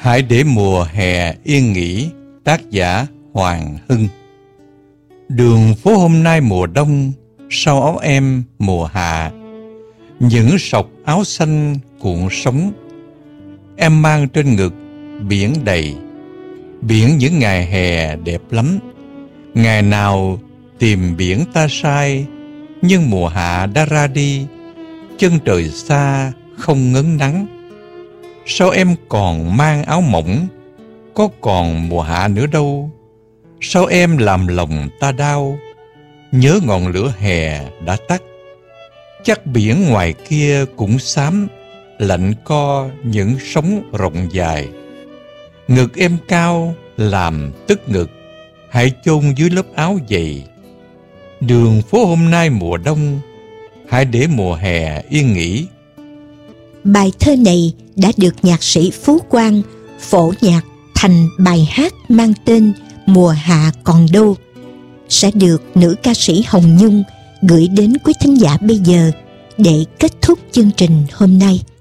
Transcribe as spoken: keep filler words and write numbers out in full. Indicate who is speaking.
Speaker 1: Hãy để mùa hè yên nghỉ. Tác giả Hoàng Hưng. Đường phố hôm nay mùa đông, sau áo em mùa hạ, những sọc áo xanh cuộn sóng. Em mang trên ngực biển đầy, biển những ngày hè đẹp lắm. Ngày nào tìm biển ta sai, nhưng mùa hạ đã ra đi, chân trời xa không ngấn nắng. Sao em còn mang áo mỏng, có còn mùa hạ nữa đâu. Sao em làm lòng ta đau, nhớ ngọn lửa hè đã tắt. Chắc biển ngoài kia cũng xám, lạnh co những sóng rộng dài. Ngực em cao làm tức ngực, hãy chôn dưới lớp áo dày. Đường phố hôm nay mùa đông, hãy để mùa hè yên nghỉ.
Speaker 2: Bài thơ này đã được nhạc sĩ Phú Quang phổ nhạc thành bài hát mang tên Mùa Hạ Còn Đâu, sẽ được nữ ca sĩ Hồng Nhung gửi đến quý thính giả bây giờ để kết thúc chương trình hôm nay.